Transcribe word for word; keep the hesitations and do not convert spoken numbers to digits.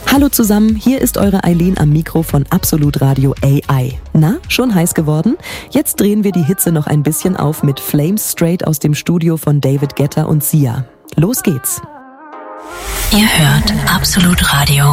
Hallo zusammen, hier ist eure Eileen am Mikro von Absolut Radio A I. Na, schon heiß geworden? Jetzt drehen wir die Hitze noch ein bisschen auf mit Flames straight aus dem Studio von David Guetta und Sia. Los geht's! Ihr hört Absolut Radio.